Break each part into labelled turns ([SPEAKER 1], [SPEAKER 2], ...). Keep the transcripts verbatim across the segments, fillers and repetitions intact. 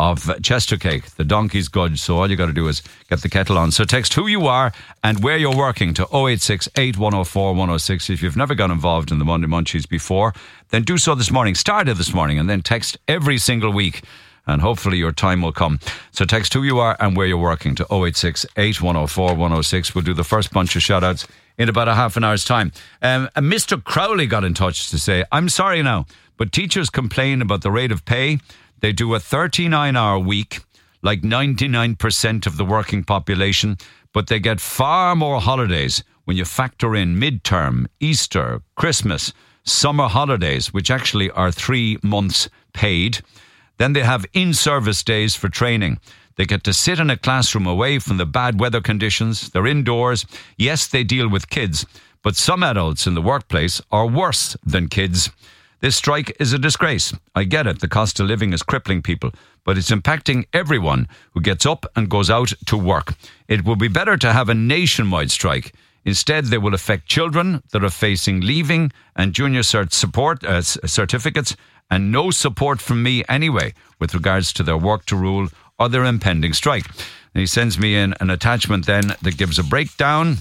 [SPEAKER 1] of Chester cake. The donkey's good, so all you got to do is get the kettle on. So text who you are and where you're working to oh eight six eight, one oh four, one oh six. If you've never got involved in the Monday Munchies before, then do so this morning. Start it this morning and then text every single week, and hopefully your time will come. So text who you are and where you're working to oh eight six eight, one oh four, one oh six. We'll do the first bunch of shout-outs in about a half an hour's time. Um, and Mister Crowley got in touch to say, I'm sorry now, but teachers complain about the rate of pay. They do a thirty-nine hour week, like ninety-nine percent of the working population, but they get far more holidays when you factor in midterm, Easter, Christmas, summer holidays, which actually are three months paid. Then they have in-service days for training. They get to sit in a classroom away from the bad weather conditions. They're indoors. Yes, they deal with kids, but some adults in the workplace are worse than kids. This strike is a disgrace. I get it, the cost of living is crippling people, but it's impacting everyone who gets up and goes out to work. It would be better to have a nationwide strike. Instead, they will affect children that are facing leaving and junior cert support uh, certificates, and no support from me anyway with regards to their work to rule or their impending strike. And he sends me in an attachment then that gives a breakdown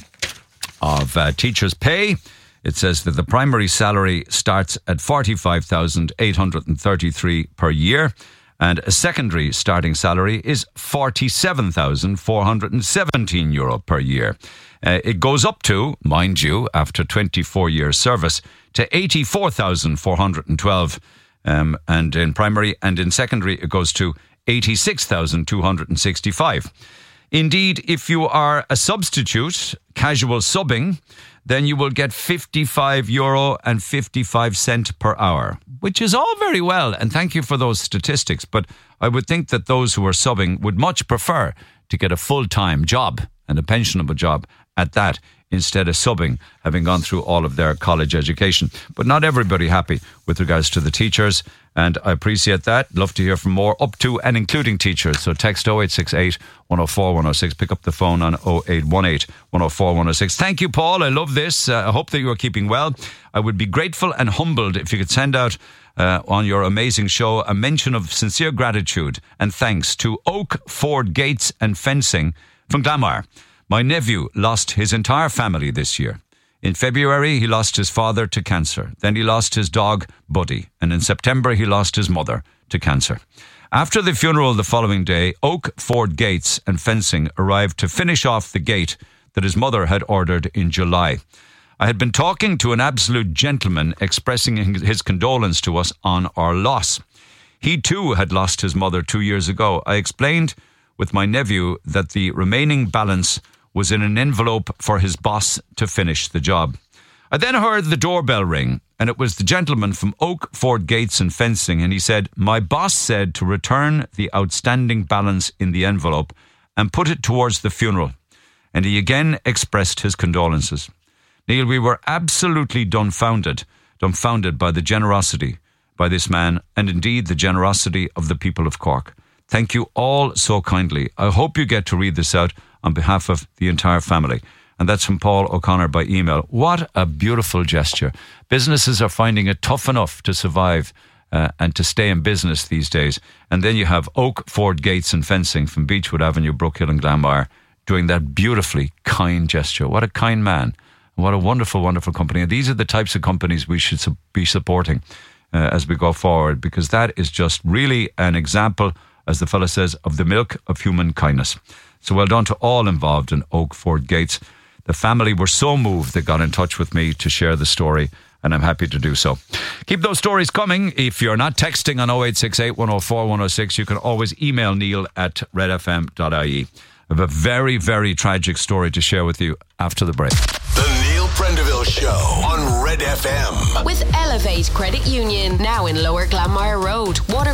[SPEAKER 1] of uh, teachers' pay. It says that the primary salary starts at forty-five thousand eight hundred thirty-three per year, and a secondary starting salary is forty-seven thousand four hundred seventeen euro per year. Uh, it goes up to, mind you, after twenty-four years service, to eighty-four thousand four hundred twelve, um, and in primary and in secondary it goes to eighty-six thousand two hundred sixty-five. Indeed, if you are a substitute, casual subbing, then you will get fifty-five euro and fifty-five cent per hour, which is all very well. And thank you for those statistics. But I would think that those who are subbing would much prefer to get a full-time job and a pensionable job at that, instead of subbing, having gone through all of their college education. But not everybody happy with regards to the teachers, and I appreciate that. Love to hear from more, up to and including teachers. So text oh eight six eight, one oh four, one oh six. Pick up the phone on oh eight one eight, one oh four, one oh six. Thank you, Paul. I love this. Uh, I hope that you are keeping well. I would be grateful and humbled if you could send out uh, on your amazing show a mention of sincere gratitude and thanks to Oak Ford Gates and Fencing from Glanmire. My nephew lost his entire family this year. In February, he lost his father to cancer. Then he lost his dog, Buddy. And in September, he lost his mother to cancer. After the funeral the following day, Oak Ford Gates and Fencing arrived to finish off the gate that his mother had ordered in July. I had been talking to an absolute gentleman expressing his condolence to us on our loss. He too had lost his mother two years ago. I explained with my nephew that the remaining balance was in an envelope for his boss to finish the job. I then heard the doorbell ring, and it was the gentleman from Oak Ford Gates and Fencing, and he said, my boss said to return the outstanding balance in the envelope and put it towards the funeral. And he again expressed his condolences. Neil, we were absolutely dumbfounded, dumbfounded by the generosity by this man, and indeed the generosity of the people of Cork. Thank you all so kindly. I hope you get to read this out on behalf of the entire family. And that's from Paul O'Connor by email. What a beautiful gesture. Businesses are finding it tough enough to survive uh, and to stay in business these days. And then you have Oak Ford Gates and Fencing from Beechwood Avenue, Brookhill and Glanmire doing that beautifully kind gesture. What a kind man. What a wonderful, wonderful company. And these are the types of companies we should su- be supporting uh, as we go forward, because that is just really an example, as the fella says, of the milk of human kindness. So well done to all involved in Oak Ford Gates. The family were so moved they got in touch with me to share the story, and I'm happy to do so. Keep those stories coming. If you're not texting on oh eight six eight, one oh four, one oh six, you can always email Neil at red f m dot i e. I have a very, very tragic story to share with you after the break.
[SPEAKER 2] The Neil Prendeville Show on Red F M.
[SPEAKER 3] With Elevate Credit Union, now in Lower Glanmire Road, Water